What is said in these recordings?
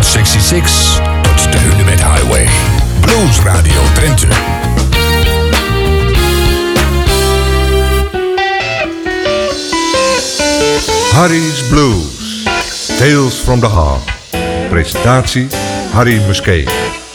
66 tot de Hunebed Highway. Blues Radio Drenthe. Harry's Blues. Tales from the Heart. Presentatie Harry Musquet.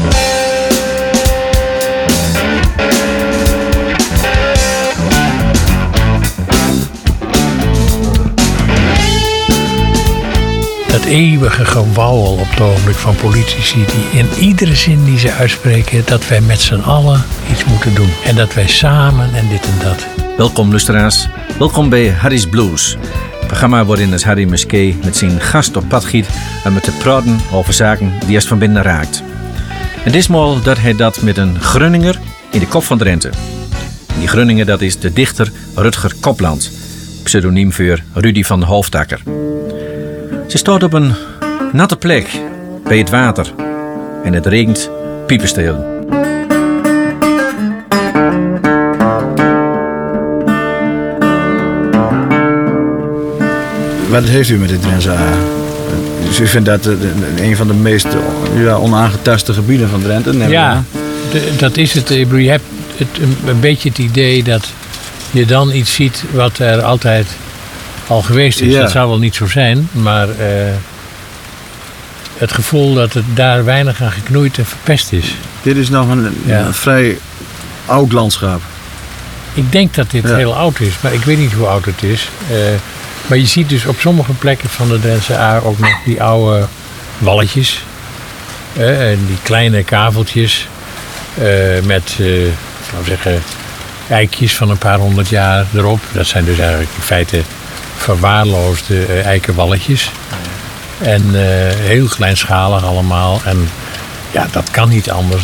Dat eeuwige gewauwel op het ogenblik van politici die in iedere zin die ze uitspreken dat wij met z'n allen iets moeten doen. En dat wij samen en dit en dat. Welkom luisteraars, welkom bij Harry's Blues. Het programma waarin het Harry Musquet met zijn gast op pad giet en met te praten over zaken die eerst van binnen raakt. En ditmaal dat hij dat met een Grunninger in de kop van Drenthe. En die Grunninger dat is de dichter Rutger Kopland, pseudoniem voor Rudy van de Hoofdakker. Ze staat op een natte plek bij het water en het regent piepenstil. Wat heeft u met dit Drentse A? Dus u vindt dat een van de meest onaangetaste gebieden van Drenthe? Ja, dat is het. Je hebt een beetje het idee dat je dan iets ziet wat er altijd al geweest is. Ja. Dat zou wel niet zo zijn, maar het gevoel dat het daar weinig aan geknoeid en verpest is. Dit is nog een vrij oud landschap. Ik denk dat dit heel oud is, maar ik weet niet hoe oud het is. Maar je ziet dus op sommige plekken van de Drentse A ook nog die oude walletjes. En die kleine kaveltjes met, laten we zeggen, eikjes van een paar honderd jaar erop. Dat zijn dus eigenlijk in feite verwaarloosde eikenwalletjes. En heel kleinschalig allemaal. En ja, dat kan niet anders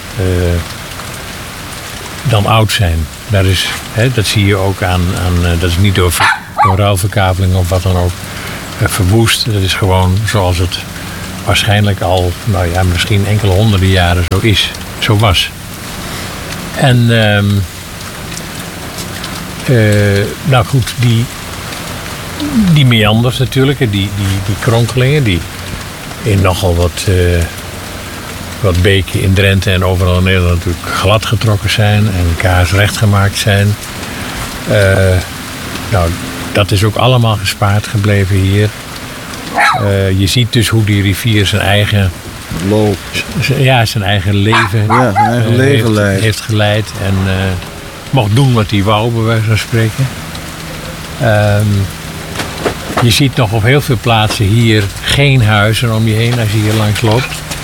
dan oud zijn. Dat zie je ook aan dat is niet door ruilverkaveling of wat dan ook verwoest. Dat is gewoon zoals het waarschijnlijk al, misschien enkele honderden jaren zo was. En nou goed, die meanders natuurlijk, die kronkelingen, die in nogal wat beken in Drenthe en overal in Nederland natuurlijk glad getrokken zijn en kaarsrecht gemaakt zijn. Dat is ook allemaal gespaard gebleven hier. Je ziet dus hoe die rivier zijn eigen loop. Zijn eigen leven, heeft geleid en mocht doen wat hij wou, bij wijze van spreken. Je ziet nog op heel veel plaatsen hier geen huizen om je heen als je hier langs loopt.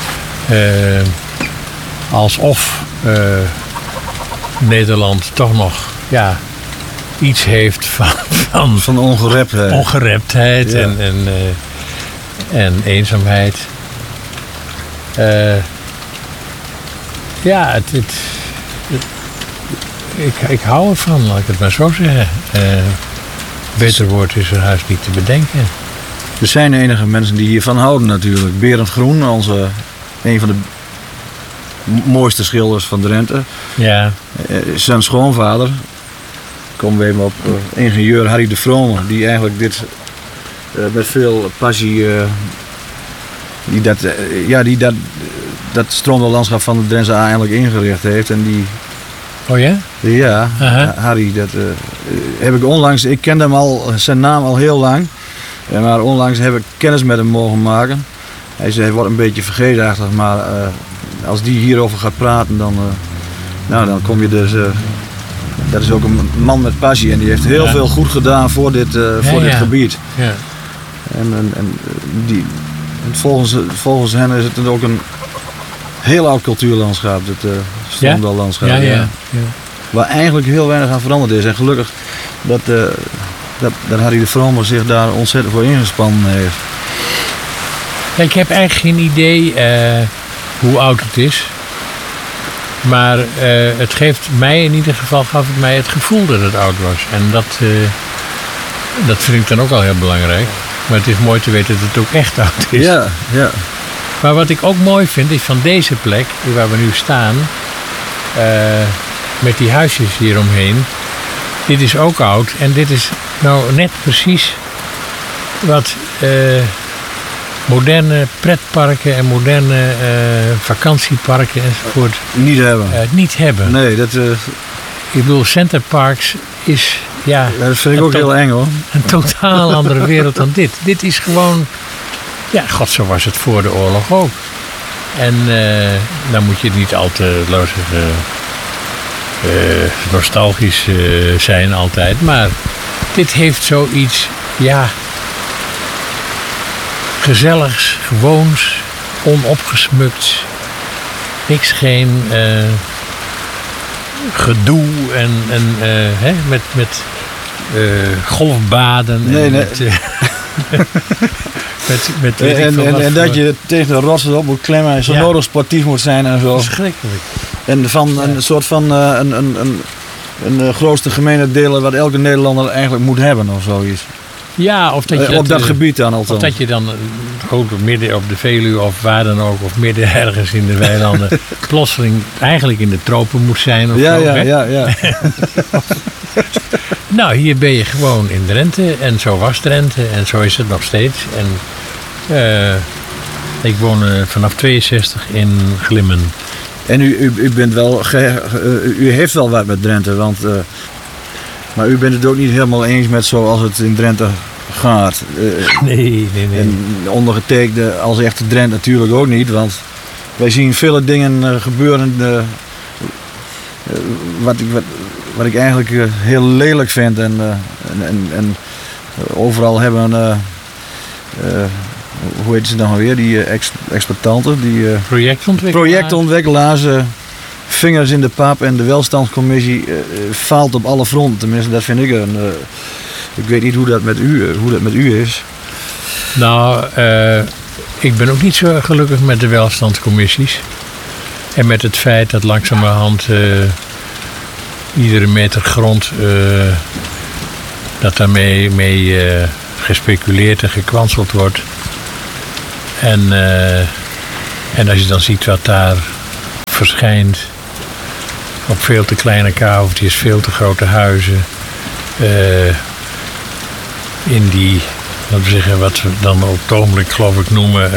Alsof Nederland toch nog iets heeft van ongereptheid ja. en eenzaamheid. Ik hou ervan, laat ik het maar zo zeggen. Beter woord is er haast niet te bedenken. Er zijn enige mensen die hiervan houden natuurlijk. Berend Groen, een van de mooiste schilders van Drenthe. Ja. Zijn schoonvader, komen we even op, ingenieur Harry de Vrome, die eigenlijk dit met veel passie dat stromende landschap van de Drentse A eigenlijk ingericht heeft. En die... Oh ja? Ja, Harry, dat heb ik onlangs, ik kende hem al, zijn naam al heel lang. Maar onlangs heb ik kennis met hem mogen maken. Hij zei, hij wordt een beetje vergeetachtig, maar als die hierover gaat praten, dan kom je dus... dat is ook een man met passie en die heeft heel veel goed gedaan voor dit gebied. Ja. Volgens hen is het ook een heel oud cultuurlandschap, dit Stromdallandschap. Ja. Waar eigenlijk heel weinig aan veranderd is. En gelukkig dat Harry de Vrome zich daar ontzettend voor ingespannen heeft. Ja, ik heb eigenlijk geen idee hoe oud het is. Maar het geeft mij in ieder geval het gevoel dat het oud was. En dat vind ik dan ook al heel belangrijk. Maar het is mooi te weten dat het ook echt oud is. Ja. Maar wat ik ook mooi vind is van deze plek waar we nu staan, met die huisjes hieromheen. Dit is ook oud en dit is nou net precies wat moderne pretparken en moderne vakantieparken enzovoort Niet hebben. niet hebben. Nee, dat Ik bedoel, Centerparks is dat vind ik ook heel eng hoor. een totaal andere wereld dan dit. Dit is gewoon, ja, god, zo was het voor de oorlog ook. En dan moet je niet al te nostalgisch zijn altijd. Maar dit heeft zoiets, ja, gezelligs, gewoons, onopgesmukt. Niks, geen gedoe en met golfbaden. Nee, en nee. met weet ik veel wat En voor- dat je tegen de rotsen op moet klemmen en zo Ja. nodig sportief moet zijn en zo. Verschrikkelijk. En van een soort van een grootste gemene deel wat elke Nederlander eigenlijk moet hebben of zoiets. Ja, of dat je Op dat gebied dan althans. Of dat je dan ook midden op de Veluwe of waar dan ook, of midden ergens in de weilanden, plotseling eigenlijk in de tropen moet zijn. Of Ja, zo, ja, hè? ja. Nou, hier ben je gewoon in Drenthe en zo was Drenthe en zo is het nog steeds. En ik woon vanaf 62 in Glimmen. En u bent wel, u heeft wel wat met Drenthe, want, maar u bent het ook niet helemaal eens met zoals het in Drenthe gaat. Nee. En ondergetekende als echte Drent natuurlijk ook niet, want wij zien vele dingen gebeuren wat ik eigenlijk heel lelijk vind. En overal hebben, hoe heet ze dan weer, die exploitanten, die projectontwikkelaars, vingers in de pap en de welstandscommissie faalt op alle fronten. Tenminste, dat vind ik ik weet niet hoe dat met u is. Nou, ik ben ook niet zo gelukkig met de welstandscommissies. En met het feit dat langzamerhand iedere meter grond, dat daarmee gespeculeerd en gekwanseld wordt. En als je dan ziet wat daar verschijnt op veel te kleine kaveltjes, veel te grote huizen. In die, laten we zeggen, wat we dan op het ogenblik geloof ik noemen.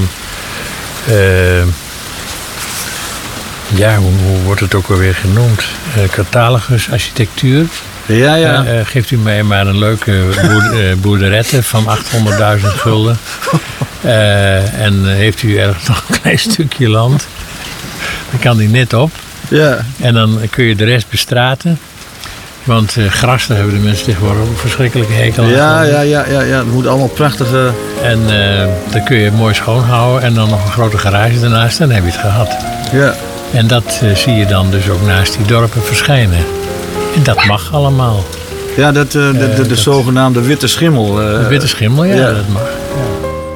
Hoe wordt het ook alweer genoemd? Catalogusarchitectuur. Ja. Geeft u mij maar een leuke boerderette van 800.000 gulden. En heeft u ergens nog een klein stukje land. Dan kan die net op. Ja. En dan kun je de rest bestraten. Want gras, daar hebben de mensen tegenwoordig ook een verschrikkelijke hekel aan. Ja. Het moet allemaal prachtige. En dan kun je het mooi schoonhouden. En dan nog een grote garage ernaast. Dan heb je het gehad. Ja. En dat zie je dan dus ook naast die dorpen verschijnen. En dat mag allemaal. Ja, de zogenaamde witte schimmel. De witte schimmel, ja, ja. dat mag. Ja.